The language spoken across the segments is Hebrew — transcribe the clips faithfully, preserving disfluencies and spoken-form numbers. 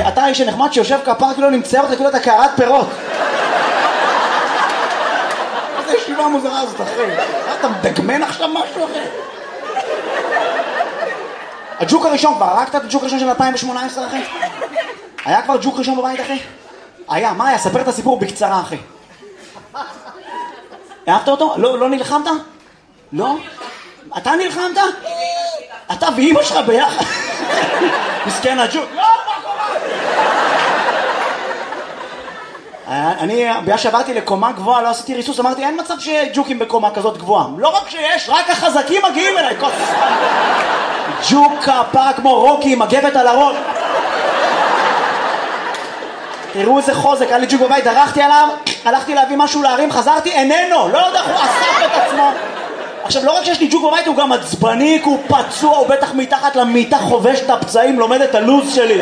אתה האיש הנחמד שיושב כפר כאילו נמצא אותך כאילו אתה קערת פירות. איזה ישיבה מוזרה הזאת, אחי. אתה מדגמן עכשיו משהו, אחי? הג'וק הראשון, כבר הרגת את הג'וק הראשון של אלפיים שמונה עשרה, אחי? היה כבר ג'וק ראשון בבית, אחי? היה, מה היה? ספר את הסיפור בקצרה, אחי. אהבת אותו? לא, לא נלחמת? לא? אתה נלחמת? אתה ואמא שלך ביחד? מסכן הג'וק. לא, מה קורה? אני, בגלל שעברתי לקומה גבוהה, לא עשיתי ריסוס, אמרתי, אין מצב שג'וקים בקומה כזאת גבוהה. לא רק שיש, רק החזקים מגיעים אליי. ג'וק כפרה כמו רוקי, מגבת על הראש. תראו איזה חוזק, היה לי ג'וק בבית, דרכתי עליו, הלכתי להביא משהו להרים, חזרתי, איננו, לא יודע, הוא אסף את עצמו. עכשיו, לא רק שיש לי ג'וק בבית, הוא גם עצבני, הוא פצוע, הוא בטח מתחת למיטה חובש את הפצעים, לומד את הלוז שלי.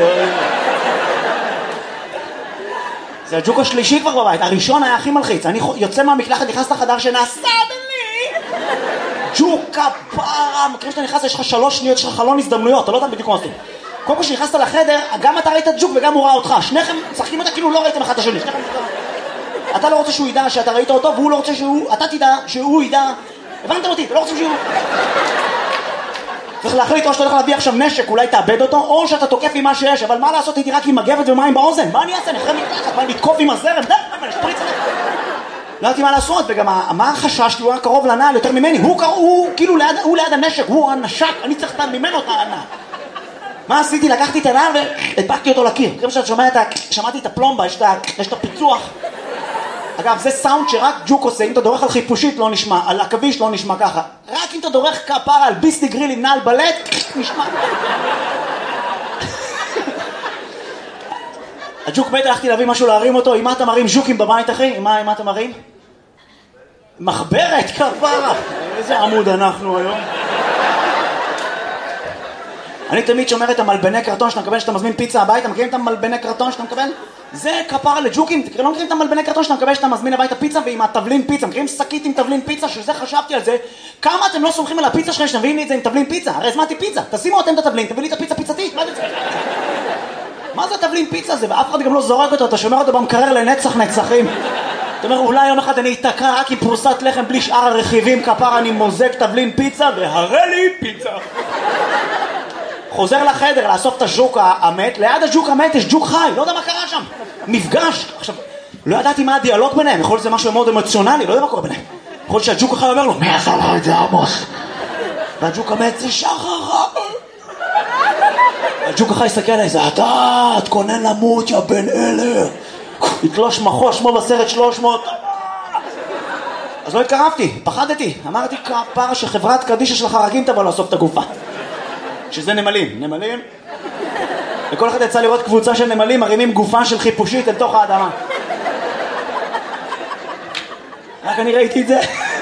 זה הג'וק השלישי כבר בבית, הראשון היה הכי מלחיץ. אני יוצא מהמקלחת, נכנס לחדר שנעשה בלי ג'וק כפרה, מכירים שאתה נכנס, יש לך שלוש שניות, יש לך חלון הזדמנויות, אתה לא יודע בדיוק מה עושים. קודם כל שנכנסת לחדר, גם אתה ראית את ג'וק וגם הוא ראה אותך. שניכם משחקים אותה כאילו לא ראיתם אחד את השני. אתה לא רוצה שהוא ידע שאתה ראית אותו, והוא לא רוצה שהוא... אתה תדע שהוא ידע... הבנתם אותי? אתה לא רוצה שהוא... צריך להחליט או שאתה הולך להביא עכשיו נשק, אולי תאבד אותו, או שאתה תוקף עם מה שיש, אבל מה לעשות איתי רק עם מגבת ומים באוזן? מה אני אעשה? אני אחרי מתחת, מה לתקוף עם הזרם? די, אבל שפריץ עליך. לא יודעתי מה לעשות, וגם מה החשש? הוא היה קרוב לנעל יותר ממני. הוא, הוא כאילו ליד, הוא ליד הנשק, הוא הנשק, אני צריך לתת ממנו את הנעל. מה עשיתי? לקחתי את הנעל והדבקתי אותו לקיר. כמו שאתה שומע את ה... שמעתי את הפלומבה, יש את הפיצוח. אגב, זה סאונד שרק ג'וק עושה, אם אתה דורך על חיפושית לא נשמע, על עכביש לא נשמע ככה. רק אם אתה דורך כפרה על ביסטי גריל עם נעל בלט, נשמע. הג'וק מת, הלכתי להביא משהו להרים אותו, עם מה אתה מרים ז'וקים בבית, אחי? עם מה, עם מה אתה מרים? מחברת, כפרה. איזה עמוד אנחנו היום. אני תמיד שומר את המלבני קרטון שאתה מקבל, שאתה מזמין פיצה הביתה, מכירים את המלבני קרטון שאתה מקבל? זה כפרה לג'וקים, תקרא, לא מכירים את המלבני קרטון שאתה מקבל שאתה מזמין הביתה פיצה ועם התבלין פיצה, מכירים שקית עם תבלין פיצה, שזה חשבתי על זה, כמה אתם לא סומכים על הפיצה שלכם שאתם מביאים לי את זה עם תבלין פיצה? הרי הזמנתי פיצה, תשימו אתם את התבלין, תביא לי את הפיצה פיצתית, מה זה זה? מה זה התבלין פיצה הזה? ואף אחד גם לא זורק אותו, אתה שומר אותו במקרר לנצח נצחים. אתה אומר, אולי יום אחד אני אתקע רק עם פרוסת לחם בלי שאר הרכיבים, כפרה אני מוזג תבלין פיצה והראה לי פיצה. חוזר לחדר לאסוף את הג'וק המת, ליד הג'וק המת יש ג'וק חי, לא יודע מה קרה שם. מפגש, עכשיו, לא ידעתי מה הדיאלוג ביניהם, יכול להיות שזה משהו מאוד אמוציונלי, לא יודע מה קורה ביניהם. יכול להיות שהג'וק החי אומר לו, מי עשה לך את זה עמוס? והג'וק המת זה שחר. הג'וק החי יסתכל עליי, זה אתה, תכונן למות יא בן אלר. יתלוש מחוש כמו בסרט שלוש מאות. אז לא התקרבתי, פחדתי, אמרתי כפרה שחברת קדישה של חרקים תבוא לאסוף את הגופה. שזה נמלים, נמלים. וכל אחד יצא לראות קבוצה של נמלים מרימים גופה של חיפושית אל תוך האדמה. רק אני ראיתי את זה.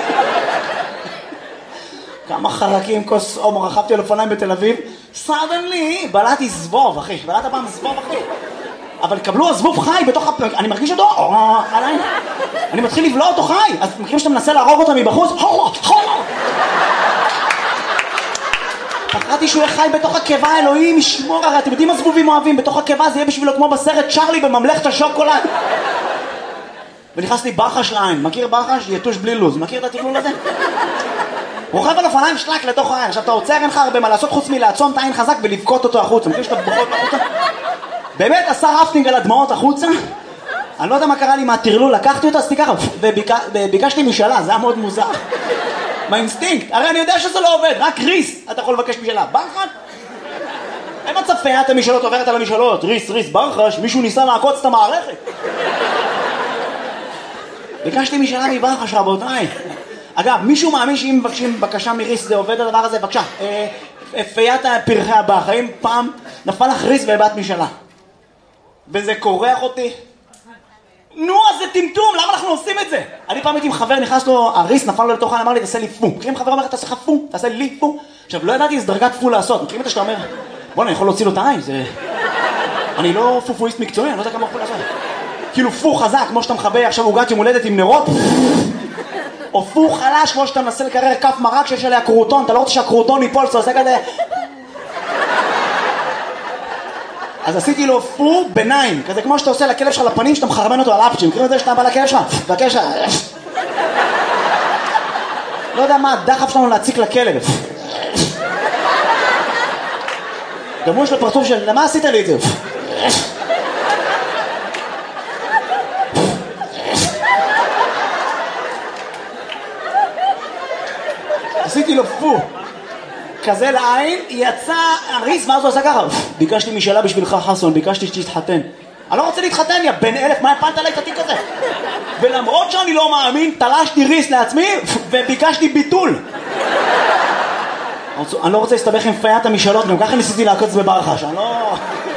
כמה חרקים, כוס הומו, רכבתי על אופניים בתל אביב. סדנלי, בלעתי זבוב, אחי. בלעת פעם זבוב, אחי. אבל קבלו הזבוב חי בתוך הפ... אני מרגיש אותו, עליי. אני מתחיל לבלוע אותו חי. אז מכירים שאתה מנסה להרוג אותו מבחוץ? פחדתי שהוא יהיה חי בתוך הקיבה, אלוהים ישמור, הרי אתם יודעים מה זבובים אוהבים? בתוך הקיבה זה יהיה בשבילו כמו בסרט צ'רלי בממלכת השוקולד. ונכנס לי ברחש לעין, מכיר ברחש? יתוש בלי לוז, מכיר את התכלול הזה? רוכב על אופניים שלק לתוך העין, עכשיו אתה עוצר, אין לך הרבה מה לעשות חוץ מלעצום את העין חזק ולבכות אותו החוצה, מכיר שאתה בוכות החוצה? באמת עשה רפטינג על הדמעות החוצה? אני לא יודע מה קרה לי מהטרלול, לקחתי אותו, עשיתי ככה, וביקשתי משאלה, זה היה מאוד מוזר. מהאינסטינקט, הרי אני יודע שזה לא עובד, רק ריס, אתה יכול לבקש משאלה, ברחש? אין מצב פיית המשאלות עוברת על המשאלות, ריס, ריס, ברחש, מישהו ניסה לעקוץ את המערכת. ביקשתי משאלה מברחש, רבותיי. אגב, מישהו מאמין שאם מבקשים בקשה מריס זה עובד הדבר הזה? בבקשה, פיית פרחי הבא, האם פעם נפל לך ריס והבאת משאלה? וזה קורח אותי? נו, אז זה טמטום, למה אנחנו עושים את זה? אני פעם הייתי עם חבר, נכנס לו, הריס נפל לו לתוך העין, אמר לי, תעשה לי פו. מכירים חבר אומר, תעשה לך פו, תעשה לי פו. עכשיו, לא ידעתי איזה דרגת פו לעשות. מכירים את זה שאתה אומר, בוא, אני יכול להוציא לו את העין, זה... אני לא פופואיסט מקצועי, אני לא יודע כמה פו לעשות. כאילו פו חזק, כמו שאתה מחבא עכשיו עוגת יום הולדת עם נרות, או פו חלש, כמו שאתה מנסה לקרר כף מרק שיש עליה קרוטון, אתה לא רוצה שהקרוטון ייפול, אתה עושה כזה... אז עשיתי לו פו ביניים, כזה כמו שאתה עושה לכלב שלך לפנים, שאתה מחרמן אותו על אפצ'ים, מכירים את זה שאתה בא לכלב שלך? והכלב שלך... לא יודע מה הדחף שלנו להציק לכלב. גם הוא יש לו פרצוף של, למה עשית לי את זה? עשיתי לו פו כזה לעין, יצא הריס, ואז הוא עשה ככה, ביקשתי משאלה בשבילך חסון, ביקשתי שתתחתן. אני לא רוצה להתחתן, יא בן אלף, מה הפלת עליי את התיק הזה? ולמרות שאני לא מאמין, תלשתי ריס לעצמי וביקשתי ביטול. אני לא רוצה להסתבך עם פיית המשאלות, גם ככה ניסיתי לעקוץ בברחש, אני לא...